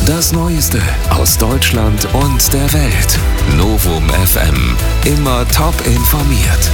Das Neueste aus Deutschland und der Welt. Novum FM. Immer top informiert.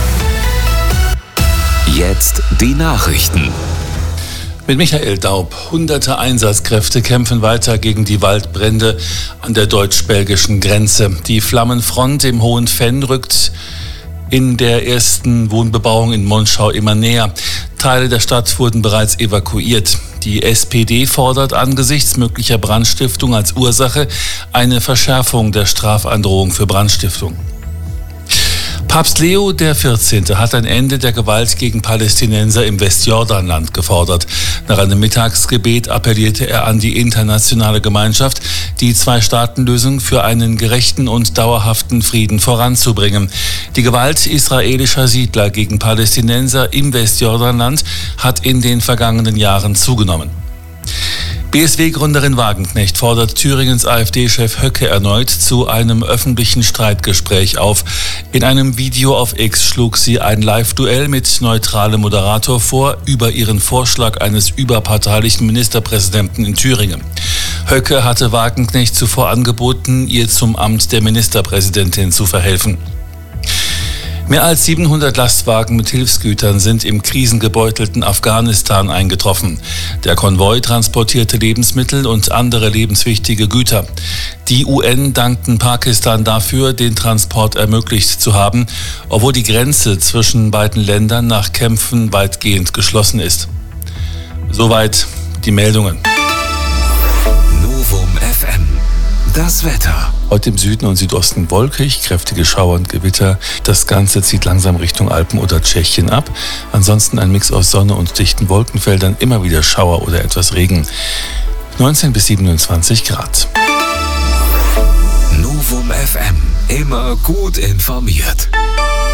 Jetzt die Nachrichten. Mit Michael Daub. Hunderte Einsatzkräfte kämpfen weiter gegen die Waldbrände an der deutsch-belgischen Grenze. Die Flammenfront im Hohen Venn rückt in der ersten Wohnbebauung in Monschau immer näher. Teile der Stadt wurden bereits evakuiert. Die SPD fordert angesichts möglicher Brandstiftung als Ursache eine Verschärfung der Strafandrohung für Brandstiftung. Papst Leo XIV. Hat ein Ende der Gewalt gegen Palästinenser im Westjordanland gefordert. Nach einem Mittagsgebet appellierte er an die internationale Gemeinschaft, die Zwei-Staaten-Lösung für einen gerechten und dauerhaften Frieden voranzubringen. Die Gewalt israelischer Siedler gegen Palästinenser im Westjordanland hat in den vergangenen Jahren zugenommen. BSW-Gründerin Wagenknecht fordert Thüringens AfD-Chef Höcke erneut zu einem öffentlichen Streitgespräch auf. In einem Video auf X schlug sie ein Live-Duell mit neutralem Moderator vor über ihren Vorschlag eines überparteilichen Ministerpräsidenten in Thüringen. Höcke hatte Wagenknecht zuvor angeboten, ihr zum Amt der Ministerpräsidentin zu verhelfen. Mehr als 700 Lastwagen mit Hilfsgütern sind im krisengebeutelten Afghanistan eingetroffen. Der Konvoi transportierte Lebensmittel und andere lebenswichtige Güter. Die UN dankten Pakistan dafür, den Transport ermöglicht zu haben, obwohl die Grenze zwischen beiden Ländern nach Kämpfen weitgehend geschlossen ist. Soweit die Meldungen. Novum FM. Das Wetter. Heute im Süden und Südosten wolkig, kräftige Schauer und Gewitter. Das Ganze zieht langsam Richtung Alpen oder Tschechien ab. Ansonsten ein Mix aus Sonne und dichten Wolkenfeldern, immer wieder Schauer oder etwas Regen. 19 bis 27 Grad. Novum FM. Immer gut informiert.